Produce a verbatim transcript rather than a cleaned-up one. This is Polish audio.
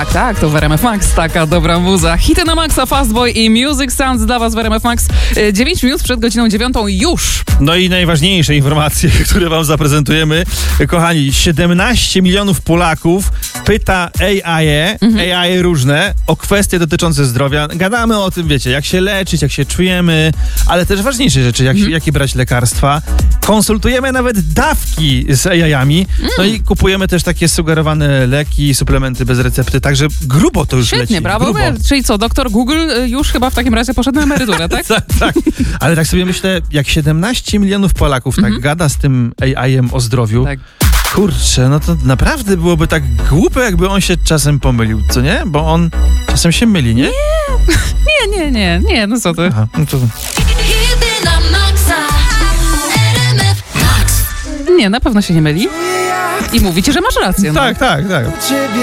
Tak, to w R M F Max, taka dobra muza. Hity na maksa, Fastboy i Music Sounds dla was w R M F Max. dziewięć minut przed godziną dziewiątą już. No i najważniejsze informacje, które wam zaprezentujemy. Kochani, siedemnaście milionów Polaków pyta A I, mhm. A I różne, o kwestie dotyczące zdrowia. Gadamy o tym, wiecie, jak się leczyć, jak się czujemy, ale też ważniejsze rzeczy, jak, mhm. jakie brać lekarstwa. Konsultujemy nawet dawki z A I-ami, mm. no i kupujemy też takie sugerowane leki, suplementy bez recepty, także grubo to już Świetnie, leci. brawo. Grubo. Czyli co, doktor Google już chyba w takim razie poszedł na emeryturę, tak? tak, tak. Ale tak sobie myślę, jak siedemnaście milionów Polaków tak mm-hmm. gada z tym A I-em o zdrowiu, tak. Kurczę, no to naprawdę byłoby tak głupie, jakby on się czasem pomylił, co nie? Bo on czasem się myli, nie? Nie, nie, nie, nie, nie, no co ty? Aha, no to... Nie, na pewno się nie myli. I mówicie, że masz rację. Tak, no. tak, tak.